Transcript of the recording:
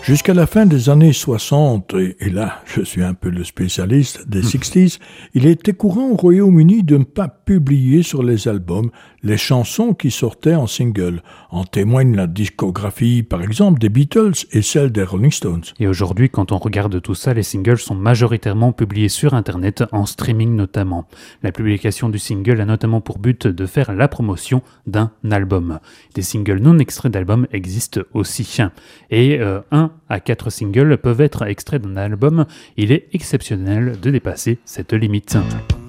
Jusqu'à la fin des années 60, et là je suis un peu le spécialiste des 60s, il était courant au Royaume-Uni de ne pas publier sur les albums les chansons qui sortaient en single. En témoigne la discographie par exemple des Beatles et celle des Rolling Stones. Et aujourd'hui, quand on regarde tout ça, les singles sont majoritairement publiés sur Internet, en streaming notamment. La publication du single a notamment pour but de faire la promotion d'un album. Des singles non extraits d'albums existent aussi. Et 1 à 4 singles peuvent être extraits d'un album. Il est exceptionnel de dépasser cette limite.